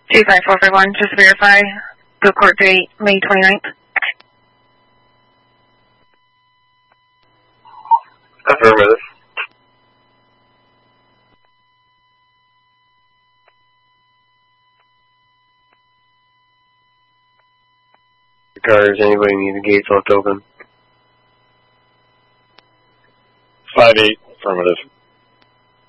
25441, just verify the court date, May 29th. Affirmative. Cars, anybody need the gates left open? 5-8, affirmative.